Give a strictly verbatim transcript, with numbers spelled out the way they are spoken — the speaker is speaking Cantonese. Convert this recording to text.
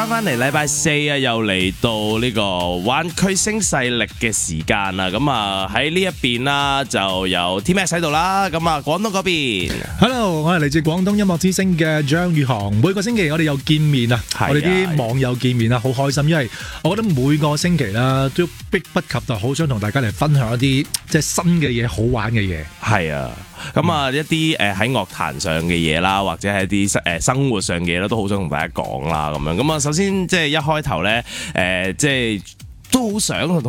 翻嚟禮拜四啊，又嚟到呢個灣區聲勢力嘅時間啦。咁啊喺呢一邊啦，就有 T Max 喺度啦。咁啊廣東嗰邊 ，Hello， 我係嚟自廣東音樂之聲嘅張宇航。每個星期我哋又見面啊，我哋啲網友見面啊，好開心，因為我覺得每個星期啦都迫不及待，好想同大家嚟分享一啲即係新嘅嘢、好玩嘅嘢。 係啊，咁啊一啲誒喺樂壇上嘅嘢啦，或者係一啲誒生活上嘅嘢啦，都好想同大家講啦。咁樣咁啊，首先即係一開頭咧，誒即係都好想同